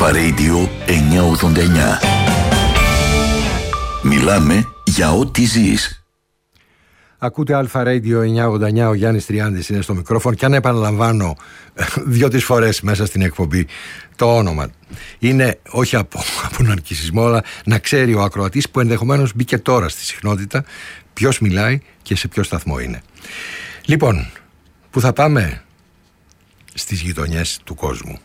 Αλφα Radio 989. Μιλάμε για ό,τι ζεις. Ακούτε Αλφα Radio 989, ο Γιάννης Τριάντης είναι στο μικρόφωνο και αν επαναλαμβάνω 2-3 φορές μέσα στην εκπομπή το όνομα. Είναι όχι από ναρκισσισμό, αλλά να ξέρει ο ακροατής που ενδεχομένως μπήκε τώρα στη συχνότητα ποιος μιλάει και σε ποιο σταθμό είναι. Λοιπόν, που θα πάμε? Στις γειτονιές του κόσμου.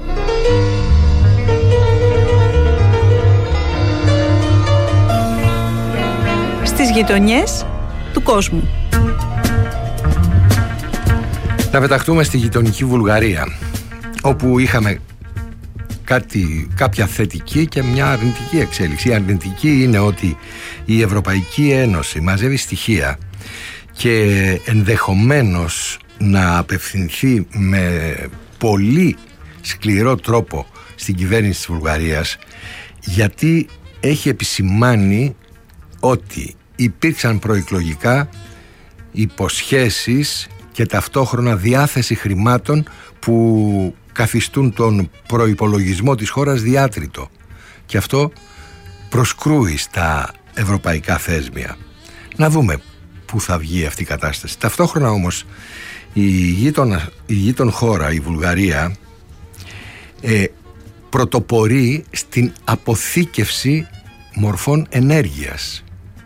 Στις γειτονιές του κόσμου. Να πεταχτούμε στη γειτονική Βουλγαρία, όπου είχαμε κάποια θετική και μια αρνητική εξέλιξη. Η αρνητική είναι ότι η Ευρωπαϊκή Ένωση μαζεύει στοιχεία και ενδεχομένως να απευθυνθεί με πολύ σκληρό τρόπο στην κυβέρνηση της Βουλγαρίας, γιατί έχει επισημάνει ότι υπήρξαν προεκλογικά υποσχέσεις και ταυτόχρονα διάθεση χρημάτων που καθιστούν τον προϋπολογισμό της χώρας διάτριτο, και αυτό προσκρούει στα ευρωπαϊκά θέσμια. Να δούμε πού θα βγει αυτή η κατάσταση. Ταυτόχρονα όμως η γείτον χώρα, η Βουλγαρία, πρωτοπορεί στην αποθήκευση μορφών ενέργειας.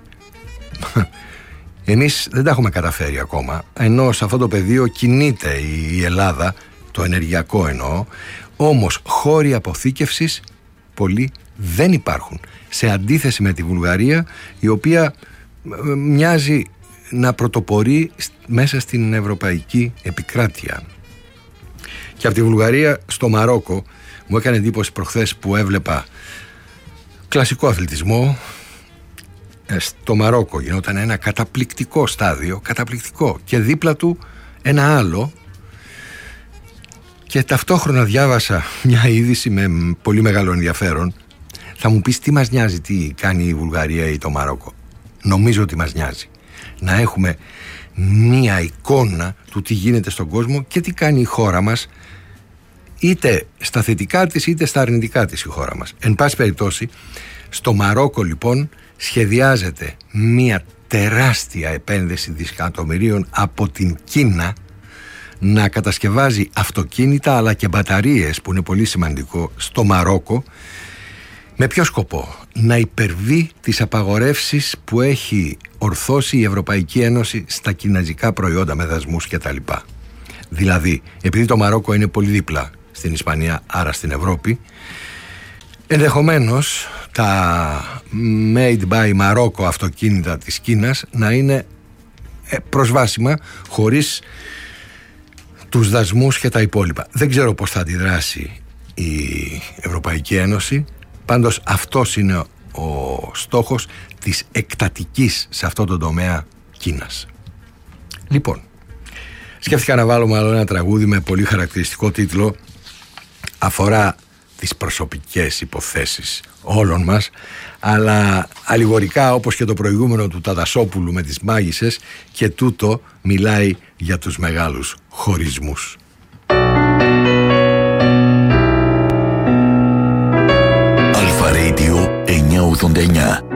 Εμείς δεν τα έχουμε καταφέρει ακόμα, ενώ σε αυτό το πεδίο κινείται η Ελλάδα, το ενεργειακό εννοώ, όμως χώροι αποθήκευσης πολλοί δεν υπάρχουν, σε αντίθεση με τη Βουλγαρία, η οποία μοιάζει να πρωτοπορεί μέσα στην ευρωπαϊκή επικράτεια. Και από τη Βουλγαρία στο Μαρόκο μου έκανε εντύπωση προχθές που έβλεπα κλασικό αθλητισμό. Στο Μαρόκο γινόταν ένα καταπληκτικό στάδιο, καταπληκτικό, και δίπλα του ένα άλλο, και ταυτόχρονα διάβασα μια είδηση με πολύ μεγάλο ενδιαφέρον. Θα μου πεις τι μας νοιάζει τι κάνει η Βουλγαρία ή το Μαρόκο? Νομίζω ότι μας νοιάζει να έχουμε μια εικόνα του τι γίνεται στον κόσμο και τι κάνει η χώρα μας, είτε στα θετικά της είτε στα αρνητικά της η χώρα μας. Εν πάση περιπτώσει, στο Μαρόκο λοιπόν σχεδιάζεται μια τεράστια επένδυση δισεκατομμυρίων από την Κίνα να κατασκευάζει αυτοκίνητα αλλά και μπαταρίες, που είναι πολύ σημαντικό, στο Μαρόκο. Με ποιο σκοπό? Να υπερβεί τις απαγορεύσεις που έχει ορθώσει η Ευρωπαϊκή Ένωση στα κινέζικα προϊόντα με δασμούς κτλ. Δηλαδή, επειδή το Μαρόκο είναι πολύ δίπλα στην Ισπανία, άρα στην Ευρώπη, ενδεχομένως τα made by Morocco αυτοκίνητα της Κίνας να είναι προσβάσιμα χωρίς τους δασμούς και τα υπόλοιπα. Δεν ξέρω πώς θα αντιδράσει η Ευρωπαϊκή Ένωση. Πάντως αυτός είναι ο στόχος της εκτατικής σε αυτό το τομέα Κίνας. Λοιπόν, σκέφτηκα να βάλω μάλλον ένα τραγούδι με πολύ χαρακτηριστικό τίτλο. Αφορά τις προσωπικές υποθέσεις όλων μας, αλλά αλληγορικά, όπως και το προηγούμενο του Τατασόπουλου με τις μάγισσες, και τούτο μιλάει για τους μεγάλους χωρισμούς. Αλφα Radio 989.